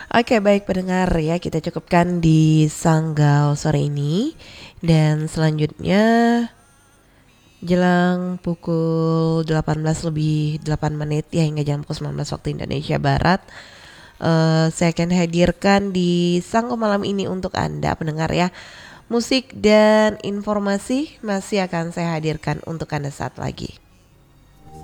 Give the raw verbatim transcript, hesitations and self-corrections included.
Oke, baik pendengar ya, kita cukupkan di Sanggau sore ini. Dan selanjutnya jelang pukul delapan belas lebih delapan menit ya, hingga jam pukul sembilan belas waktu Indonesia Barat, eh, saya akan hadirkan di Sanggau malam ini untuk Anda pendengar ya. Musik dan informasi masih akan saya hadirkan untuk Anda saat lagi.